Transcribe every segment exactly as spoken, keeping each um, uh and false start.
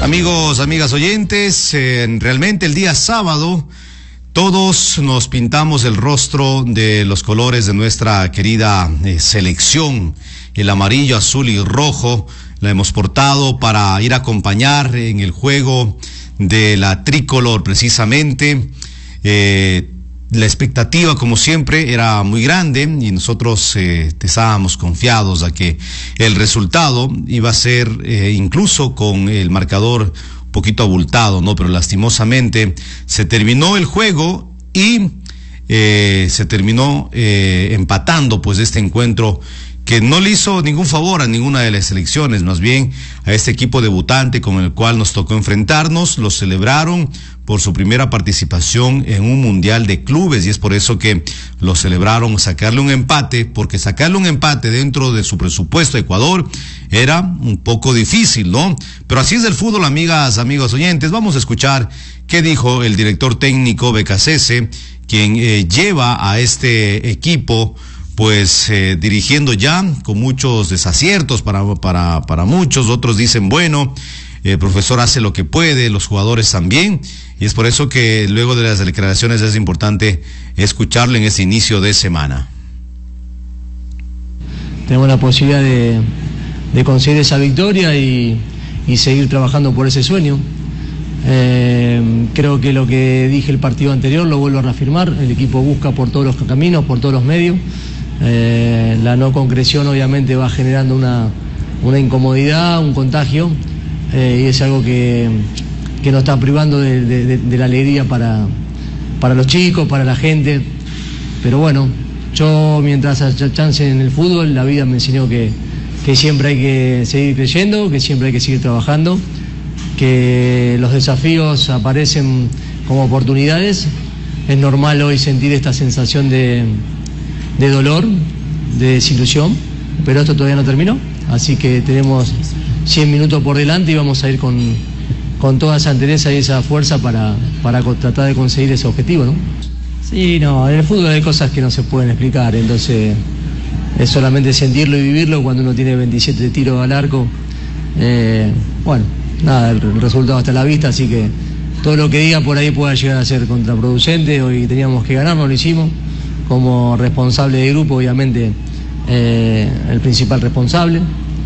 Amigos, amigas oyentes, eh, realmente el día sábado todos nos pintamos el rostro de los colores de nuestra querida eh, selección, el amarillo, azul y rojo. La hemos portado para ir a acompañar en el juego de la tricolor, precisamente. Eh, la expectativa, como siempre, era muy grande y nosotros eh, estábamos confiados a que el resultado iba a ser, eh, incluso con el marcador un poquito abultado, ¿no? Pero lastimosamente se terminó el juego y eh, se terminó eh, empatando, pues, este encuentro que no le hizo ningún favor a ninguna de las selecciones, más bien a este equipo debutante con el cual nos tocó enfrentarnos. Lo celebraron por su primera participación en un mundial de clubes y es por eso que lo celebraron, sacarle un empate, porque sacarle un empate dentro de su presupuesto a Ecuador era un poco difícil, ¿no? Pero así es el fútbol, amigas, amigos oyentes. Vamos a escuchar qué dijo el director técnico Becasese, quien eh, lleva a este equipo pues eh, dirigiendo ya con muchos desaciertos para para para muchos. Otros dicen, bueno, el profesor hace lo que puede, los jugadores también, y es por eso que luego de las declaraciones es importante escucharlo en este inicio de semana. Tenemos la posibilidad de, de conseguir esa victoria y, y seguir trabajando por ese sueño. Eh, creo que lo que dije el partido anterior lo vuelvo a reafirmar. El equipo busca por todos los caminos, por todos los medios. Eh, la no concreción obviamente va generando una, una incomodidad, un contagio, eh, y es algo que, que nos está privando de, de, de la alegría para, para los chicos, para la gente. Pero bueno, yo mientras haya chance en el fútbol, la vida me enseñó que, que siempre hay que seguir creyendo, que siempre hay que seguir trabajando, que los desafíos aparecen como oportunidades. Es normal hoy sentir esta sensación de de dolor, de desilusión, pero esto todavía no terminó, así que tenemos cien minutos por delante y vamos a ir con, con toda esa entereza y esa fuerza para, para tratar de conseguir ese objetivo, ¿no? Sí, no, en el fútbol hay cosas que no se pueden explicar, entonces es solamente sentirlo y vivirlo cuando uno tiene veintisiete tiros al arco. Eh, bueno, nada, el resultado está a la vista, así que todo lo que diga por ahí pueda llegar a ser contraproducente. Hoy teníamos que ganar, no lo hicimos. Como responsable de grupo, obviamente, eh, el principal responsable,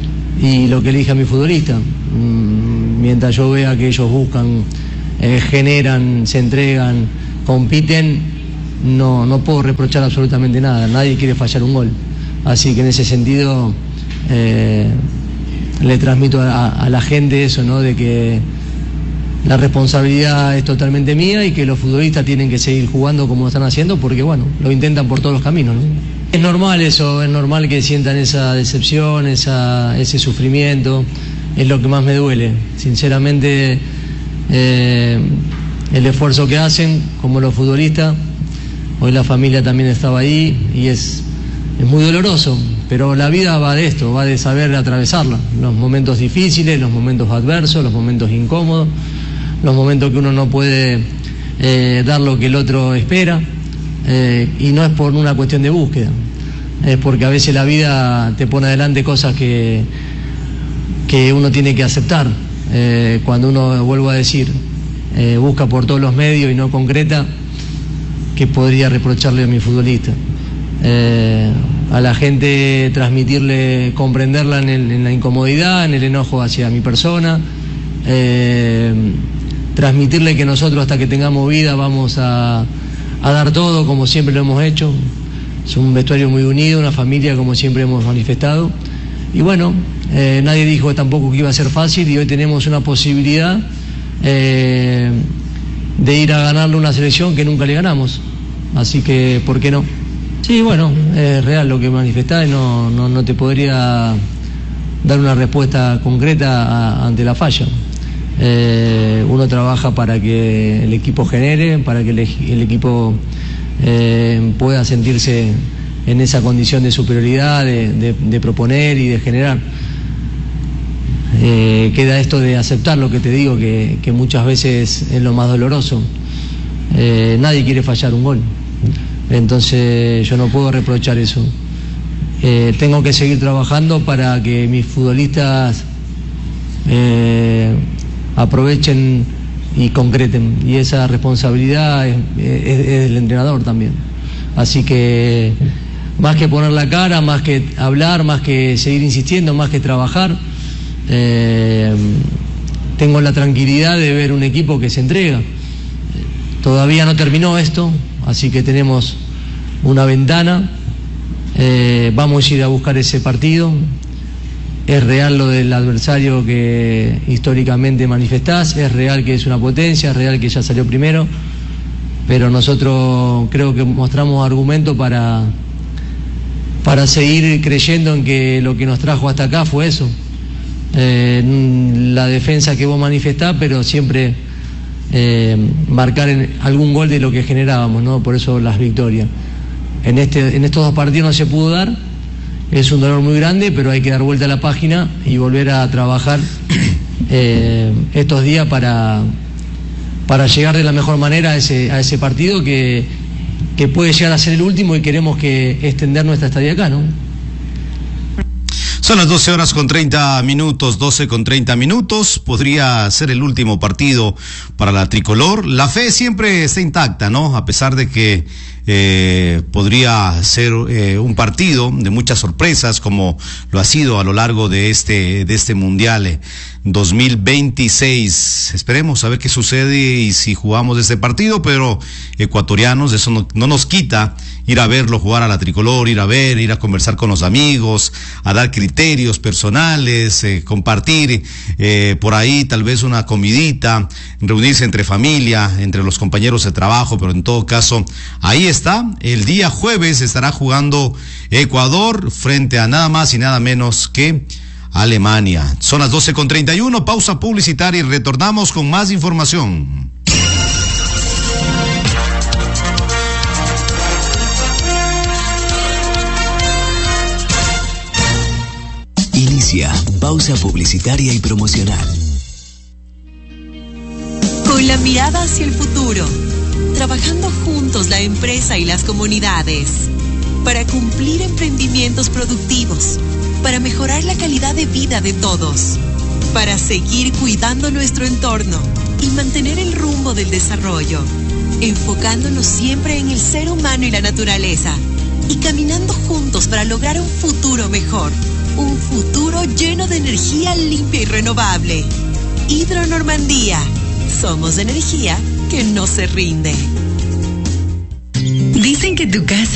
y lo que elija mi futbolista. Mm, mientras yo vea que ellos buscan, eh, generan, se entregan, compiten, no, no puedo reprochar absolutamente nada. Nadie quiere fallar un gol. Así que en ese sentido eh, le transmito a, a la gente eso, ¿no? De que la responsabilidad es totalmente mía y que los futbolistas tienen que seguir jugando como lo están haciendo, porque bueno, lo intentan por todos los caminos, ¿no? Es normal eso, es normal que sientan esa decepción, esa, ese sufrimiento, es lo que más me duele. Sinceramente, eh, el esfuerzo que hacen como los futbolistas, hoy la familia también estaba ahí y es, es muy doloroso, pero la vida va de esto, va de saber atravesarla, los momentos difíciles, los momentos adversos, los momentos incómodos, los momentos que uno no puede eh, dar lo que el otro espera, eh, y no es por una cuestión de búsqueda, es porque a veces la vida te pone adelante cosas que, que uno tiene que aceptar. Eh, cuando uno, vuelvo a decir, eh, busca por todos los medios y no concreta, ¿qué podría reprocharle a mi futbolista? Eh, a la gente transmitirle, comprenderla en, el, en la incomodidad, en el enojo hacia mi persona, eh, transmitirle que nosotros hasta que tengamos vida vamos a, a dar todo como siempre lo hemos hecho. Es un vestuario muy unido, una familia como siempre hemos manifestado, y bueno, eh, nadie dijo tampoco que iba a ser fácil, y hoy tenemos una posibilidad eh, de ir a ganarle una selección que nunca le ganamos, así que ¿por qué no? Sí, bueno, es real lo que manifestás y no, no, no te podría dar una respuesta concreta a, ante la falla. Eh, uno trabaja para que el equipo genere, para que el, el equipo eh, pueda sentirse en esa condición de superioridad, de, de, de proponer y de generar. Eh, queda esto de aceptar lo que te digo, que, que muchas veces es lo más doloroso. Eh, nadie quiere fallar un gol, entonces yo no puedo reprochar eso. Eh, tengo que seguir trabajando para que mis futbolistas eh, aprovechen y concreten. Y esa responsabilidad es, es, es del entrenador también. Así que más que poner la cara, más que hablar, más que seguir insistiendo, más que trabajar, eh, tengo la tranquilidad de ver un equipo que se entrega. Todavía no terminó esto, así que tenemos una ventana, eh, vamos a ir a buscar ese partido. Es real lo del adversario que históricamente manifestás, es real que es una potencia, es real que ya salió primero, pero nosotros creo que mostramos argumentos para, para seguir creyendo en que lo que nos trajo hasta acá fue eso. Eh, la defensa que vos manifestás, pero siempre eh, marcar en algún gol de lo que generábamos, ¿no? Por eso las victorias. En, este, en estos dos partidos no se pudo dar, es un dolor muy grande, pero hay que dar vuelta a la página y volver a trabajar eh, estos días para, para llegar de la mejor manera a ese, a ese partido que, que puede llegar a ser el último y queremos que extender nuestra estadía acá, ¿no? Son las doce horas con treinta minutos, doce con treinta minutos, podría ser el último partido para la tricolor. La fe siempre está intacta, ¿no? A pesar de que eh, podría ser eh, un partido de muchas sorpresas, como lo ha sido a lo largo de este, de este Mundial eh, dos mil veintiséis. Esperemos a ver qué sucede y si jugamos este partido, pero ecuatorianos, eso no, no nos quita ir a verlo jugar a la tricolor, ir a ver, ir a conversar con los amigos, a dar criterios personales, eh, compartir eh, por ahí tal vez una comidita, reunirse entre familia, entre los compañeros de trabajo, pero en todo caso, ahí está, el día jueves estará jugando Ecuador frente a nada más y nada menos que Alemania. Son las doce con treinta y uno, pausa publicitaria y retornamos con más información. Inicia pausa publicitaria y promocional. Con la mirada hacia el futuro, trabajando juntos la empresa y las comunidades, para cumplir emprendimientos productivos, para mejorar la calidad de vida de todos, para seguir cuidando nuestro entorno y mantener el rumbo del desarrollo, enfocándonos siempre en el ser humano y la naturaleza, y caminando juntos para lograr un futuro mejor. Un futuro lleno de energía limpia y renovable. Hidro Normandía. Somos energía que no se rinde. Dicen que tu casa